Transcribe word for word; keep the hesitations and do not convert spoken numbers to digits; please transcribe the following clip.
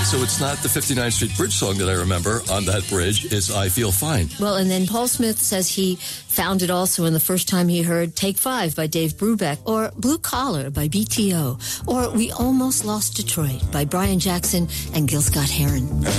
so it's not the fifty-ninth Street Bridge song that I remember on that bridge. It's I Feel Fine. Well, and then Paul Smith says he found it also in the first time he heard Take Five by Dave Brubeck, or Blue Collar by B T O, or We Almost Lost Detroit by Brian Jackson and Gil Scott-Heron.